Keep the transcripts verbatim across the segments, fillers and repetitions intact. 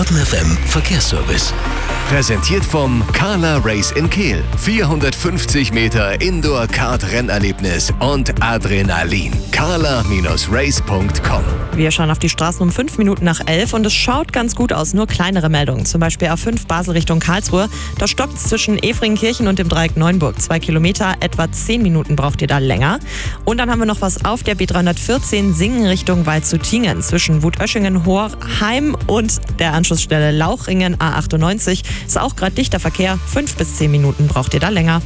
Baden F M Verkehrsservice. Präsentiert vom Carla Race in Kehl. vierhundertfünfzig Meter Indoor-Kart-Rennerlebnis und Adrenalin. carla Race punkt com. Wir schauen auf die Straßen um fünf Minuten nach elf und es schaut ganz gut aus. Nur kleinere Meldungen. Zum Beispiel A fünf Basel Richtung Karlsruhe. Da stockt es zwischen Efringkirchen und dem Dreieck Neuenburg. Zwei Kilometer, etwa zehn Minuten braucht ihr da länger. Und dann haben wir noch was auf der B dreihundertvierzehn Singen Richtung Waldshutingen. Zwischen Wutöschingen, Horheim und der Anschlussstelle Lauchringen A achtundneunzig. Ist auch gerade dichter Verkehr. Fünf bis zehn Minuten braucht ihr da länger.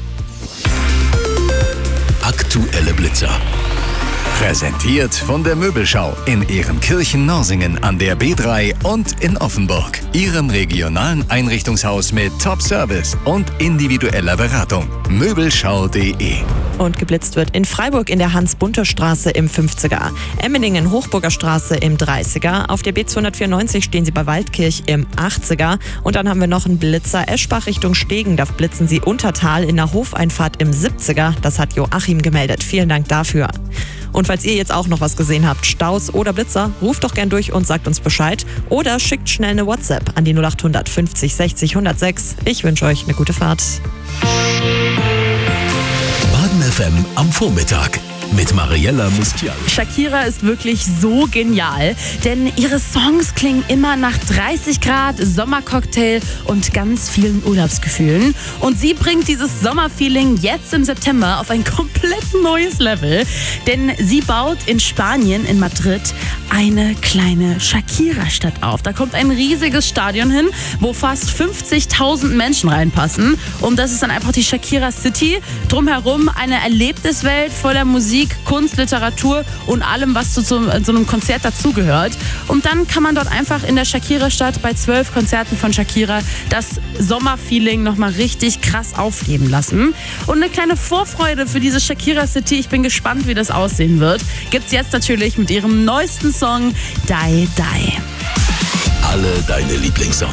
Aktuelle Blitzer. Präsentiert von der Möbelschau in Ehrenkirchen-Norsingen an der B drei und in Offenburg. Ihrem regionalen Einrichtungshaus mit Top-Service und individueller Beratung. Möbelschau punkt de. Und geblitzt wird in Freiburg in der Hans-Bunte-Straße im fünfziger, Emmendingen Hochburger Straße im dreißiger, auf der B zweihundertvierundneunzig stehen Sie bei Waldkirch im achtziger und dann haben wir noch einen Blitzer Eschbach Richtung Stegen, da blitzen Sie Untertal in der Hofeinfahrt im siebziger, das hat Joachim gemeldet. Vielen Dank dafür. Und falls ihr jetzt auch noch was gesehen habt, Staus oder Blitzer, ruft doch gern durch und sagt uns Bescheid oder schickt schnell eine WhatsApp an die null acht hundert fünfzig sechzig hundertsechs. Ich wünsche euch eine gute Fahrt. Baden F M am Vormittag mit Mariella Mustial. Shakira ist wirklich so genial, denn ihre Songs klingen immer nach dreißig Grad, Sommercocktail und ganz vielen Urlaubsgefühlen. Und sie bringt dieses Sommerfeeling jetzt im September auf ein komplett neues Level, denn sie baut in Spanien, in Madrid, eine kleine Shakira-Stadt auf. Da kommt ein riesiges Stadion hin, wo fast fünfzigtausend Menschen reinpassen. Und das ist dann einfach die Shakira City. Drumherum eine Erlebniswelt voller Musik, Kunst, Literatur und allem, was zu so, so einem Konzert dazugehört. Und dann kann man dort einfach in der Shakira-Stadt bei zwölf Konzerten von Shakira das Sommerfeeling nochmal richtig krass aufleben lassen. Und eine kleine Vorfreude für diese Shakira City, ich bin gespannt, wie das aussehen wird, gibt's jetzt natürlich mit ihrem neuesten Song Die Die. Alle deine Lieblingssongs.